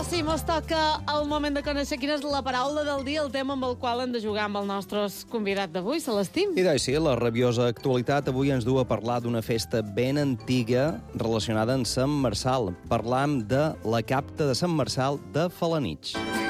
sí, mos toca el moment de conèixer quina és la paraula del dia, el tema amb el qual hem de jugar amb el nostre convidat d'avui, Celestí. I doncs sí, la rabiosa actualitat avui ens du a parlar d'una festa ben antiga relacionada amb Sant Marçal. Parlam de la capta de Sant Marçal de Felanitx.